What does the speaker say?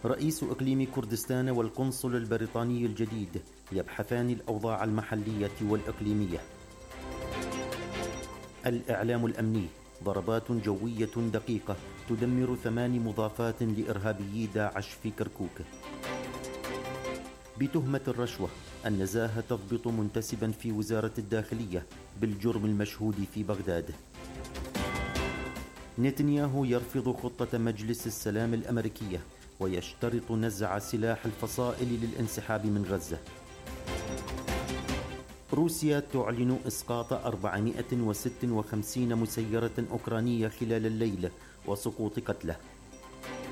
رئيس إقليم كردستان والقنصل البريطاني الجديد يبحثان الأوضاع المحلية والإقليمية. الإعلام الأمني: ضربات جوية دقيقة تدمر 8 مضافات لإرهابيي داعش في كركوك. بتهمة الرشوة: النزاهة تضبط منتسبا في وزارة الداخلية بالجرم المشهود في بغداد. نتنياهو يرفض خطة مجلس السلام الأمريكية ويشترط نزع سلاح الفصائل للانسحاب من غزة. روسيا تعلن إسقاط 456 مسيرة أوكرانية خلال الليل وسقوط قتله.